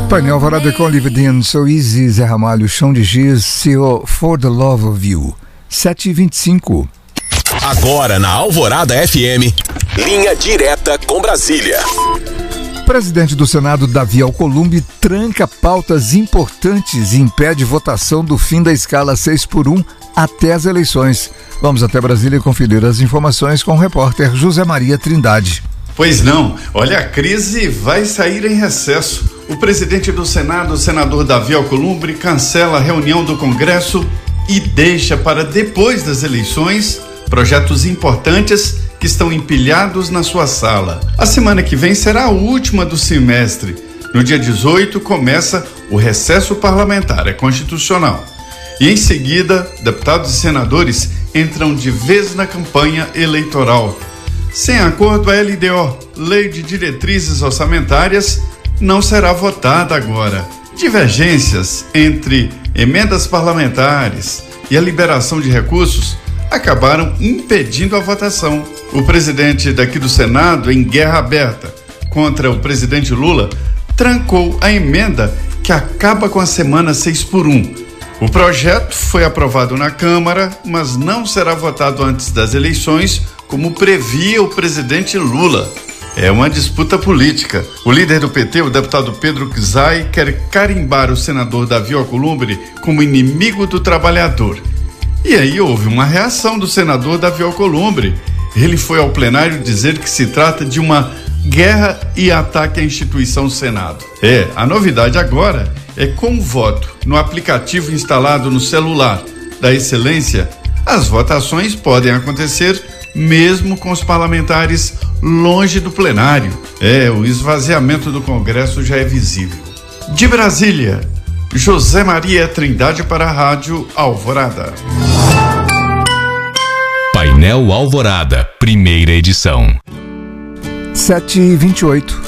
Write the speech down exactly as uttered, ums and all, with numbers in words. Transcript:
Painel Alvorada com Lividin, So Easy, Zé Ramalho, Chão de Giz, C E O For the Love of You, sete e vinte e cinco. Agora na Alvorada F M, linha direta com Brasília. Presidente do Senado, Davi Alcolumbre, tranca pautas importantes e impede votação do fim da escala seis por um até as eleições. Vamos até Brasília conferir as informações com o repórter José Maria Trindade. Pois não, olha, a crise vai sair em recesso. O presidente do Senado, o senador Davi Alcolumbre, cancela a reunião do Congresso e deixa para depois das eleições projetos importantes que estão empilhados na sua sala. A semana que vem será a última do semestre. No dia dezoito começa o recesso parlamentar, é constitucional. E em seguida, deputados e senadores entram de vez na campanha eleitoral. Sem acordo, a L D O, Lei de Diretrizes Orçamentárias, não será votada agora. Divergências entre emendas parlamentares e a liberação de recursos acabaram impedindo a votação. O presidente daqui do Senado, em guerra aberta contra o presidente Lula, trancou a emenda que acaba com a semana seis por um. O projeto foi aprovado na Câmara, mas não será votado antes das eleições, como previa o presidente Lula. É uma disputa política. O líder do P T, o deputado Pedro Kizai, quer carimbar o senador Davi Alcolumbre como inimigo do trabalhador. E aí houve uma reação do senador Davi Alcolumbre. Ele foi ao plenário dizer que se trata de uma guerra e ataque à instituição Senado. É, a novidade agora é com o voto no aplicativo instalado no celular da Excelência, as votações podem acontecer mesmo com os parlamentares longe do plenário. É, o esvaziamento do Congresso já é visível. De Brasília, José Maria Trindade para a Rádio Alvorada. Painel Alvorada, primeira edição. sete e vinte e oito.